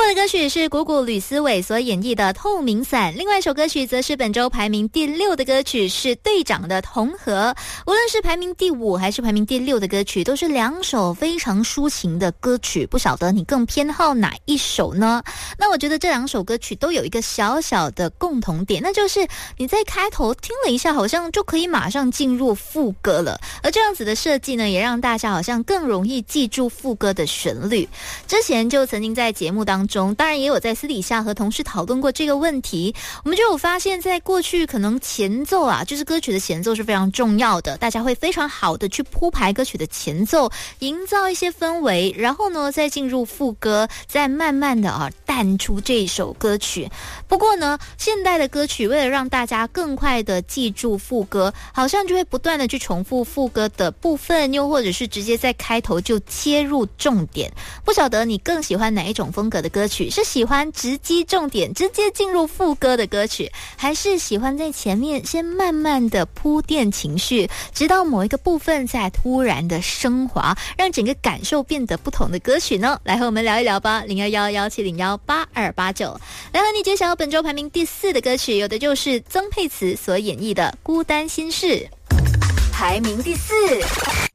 的歌曲是谷谷吕思伟所演绎的《透明伞》，另外一首歌曲则是本周排名第6的歌曲，是队长的《同和》。无论是排名第5还是排名第6的歌曲，都是2首非常抒情的歌曲，不晓得你更偏好哪一首呢？那我觉得这2首歌曲都有一个小小的共同点，那就是你在开头听了一下，好像就可以马上进入副歌了，而这样子的设计呢，也让大家好像更容易记住副歌的旋律。之前就曾经在节目当中，当然也有在私底下和同事讨论过这个问题，我们就有发现在过去可能前奏啊，就是歌曲的前奏是非常重要的，大家会非常好的去铺排歌曲的前奏，营造一些氛围，然后呢再进入副歌，再慢慢的淡出这一首歌曲。不过呢，现代的歌曲为了让大家更快的记住副歌，好像就会不断的去重复副歌的部分，又或者是直接在开头就切入重点。不晓得你更喜欢哪一种风格的歌曲？是喜欢直击重点，直接进入副歌的歌曲，还是喜欢在前面先慢慢的铺垫情绪，直到某一个部分再突然的升华，让整个感受变得不同的歌曲呢？来和我们聊一聊吧，021170182889，来和你揭晓本周排名第4的歌曲，有的就是曾沛慈所演绎的《孤单心事》，排名第4。